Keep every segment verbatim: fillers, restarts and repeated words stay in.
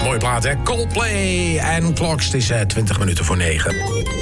Mooie plaat, hè? Coldplay en Clocks. Het is uh, twintig minuten voor negen.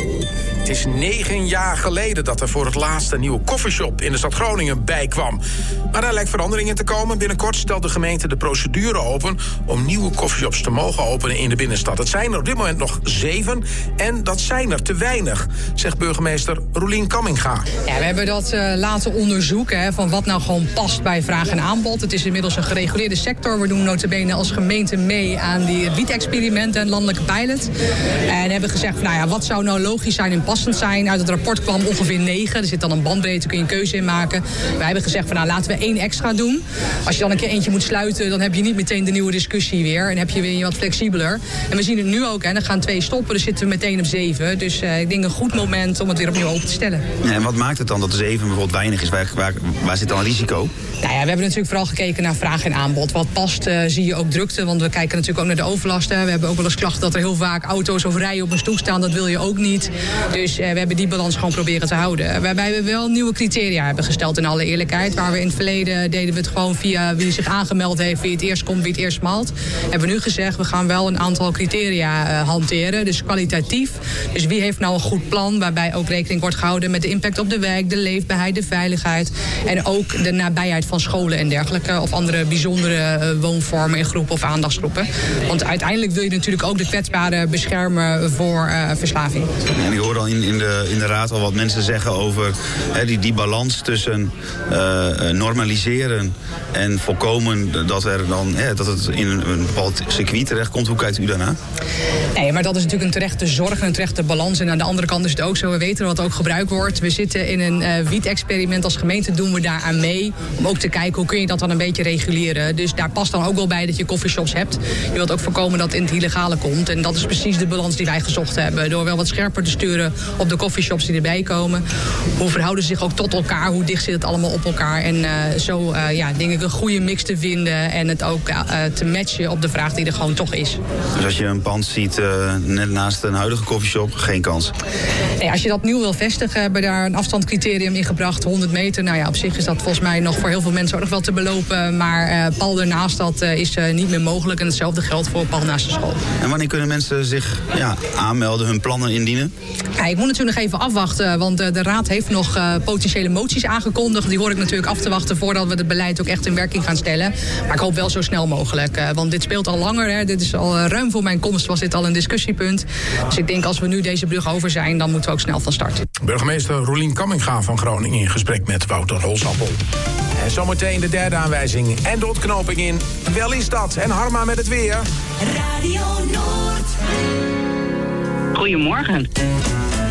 Het is negen jaar geleden dat er voor het laatst een nieuwe koffieshop in de stad Groningen bijkwam. Maar daar lijkt verandering in te komen. Binnenkort stelt de gemeente de procedure open om nieuwe koffieshops te mogen openen in de binnenstad. Het zijn er op dit moment nog zeven en dat zijn er te weinig, zegt burgemeester Roelien Kamminga. Ja, we hebben dat uh, laten onderzoeken, hè, van wat nou gewoon past bij vraag en aanbod. Het is inmiddels een gereguleerde sector. We doen nota bene als gemeente mee aan die wiet-experimenten en landelijke pilot. En hebben gezegd, van, nou ja, wat zou nou logisch zijn en passend zijn? Uit het rapport kwam ongeveer negen. Er zit dan een bandbreedte, kun je een keuze in maken. Wij hebben gezegd, van, nou, laten we één extra doen. Als je dan een keer eentje moet sluiten, dan heb je niet meteen de nieuwe discussie weer. En heb je weer wat flexibeler. En we zien het nu ook, hè, er gaan twee stoppen, dus zitten we meteen op zeven. Dus uh, ik denk een goed moment om het weer opnieuw open te stellen. Ja, en wat maakt het dan dat de zeven bijvoorbeeld weinig is? Waar, waar, waar zit dan een risico? Nou ja, we hebben natuurlijk vooral gekeken naar vraag en aanbod. Wat past, uh, zie je ook drukte, want we kijken natuurlijk ook naar de overlasten. We hebben ook wel eens klachten dat er heel vaak auto's of rijen op een stoep staan. Dat wil je ook niet. Dus uh, we hebben die balans gewoon proberen te houden. Waarbij we wel nieuwe criteria hebben gesteld in alle eerlijkheid. Waar we in het verleden deden we het gewoon via wie zich aangemeld heeft, wie het eerst komt, wie het eerst malt. Hebben we nu gezegd, we gaan wel een aantal criteria uh, hanteren. Dus kwalitatief. Dus wie heeft nou een goed plan waarbij ook rekening wordt gehouden met de impact op de wijk, de leefbaarheid, de veiligheid. En ook de nabijheid van scholen en dergelijke. Of andere bijzondere uh, woonvormen in groepen of aandachtsgroepen. Want uiteindelijk wil je natuurlijk ook de kwetsbaren beschermen voor uh, verslaving. En ik hoor dan in, in, de, in de raad al wat mensen zeggen over hè, die, die balans tussen uh, normaliseren en voorkomen dat, er dan, hè, dat het in een, een bepaald circuit terechtkomt. Hoe kijkt u daarna? Nee, maar dat is natuurlijk een terechte zorg en een terechte balans. En aan de andere kant is het ook zo, we weten wat ook gebruikt wordt. We zitten in een uh, wiet-experiment als gemeente, doen we daar aan mee. Om ook te kijken, hoe kun je dat dan een beetje reguleren. Dus daar past dan ook wel bij dat je coffeeshops hebt. Je wilt ook voorkomen dat het in het illegale komt. En dat is precies de balans die wij gezocht hebben. Door wel wat scherper te sturen op de coffeeshops die erbij komen. Hoe verhouden ze zich ook tot elkaar? Hoe dicht zit het allemaal op elkaar? En uh, zo, uh, ja, denk ik, een goede mix te vinden. En het ook uh, te matchen op de vraag die er gewoon toch is. Dus als je een pand ziet, uh, net naast een huidige coffeeshop, geen kans? Nee, als je dat nieuw wil vestigen, hebben we daar een afstandscriterium in gebracht. honderd meter. Nou ja, op zich is dat volgens mij nog voor heel veel mensen ook nog wel te belopen. Maar uh, pal ernaast, dat uh, is uh, niet meer mogelijk. En hetzelfde geldt voor pal naast de school. En wanneer kunnen mensen zich ja, aanmelden, hun plannen indienen? Ja, ik moet natuurlijk nog even afwachten. Want uh, de Raad heeft nog uh, potentiële moties aangekondigd. Die hoor ik natuurlijk af te wachten voordat we het beleid ook echt in werking gaan stellen. Maar ik hoop wel zo snel mogelijk. Uh, want dit speelt al langer. Hè. Dit is al uh, ruim voor mijn komst was dit al een discussiepunt. Dus ik denk als we nu deze brug over zijn, dan moeten we ook snel van start. Burgemeester Roelien Kamminga van Groningen in gesprek met Wouter Holsappel. En zometeen de derde aanwijzing en de ontknoping in Wel is dat. En Harma met het weer. Radio Noord. Goedemorgen.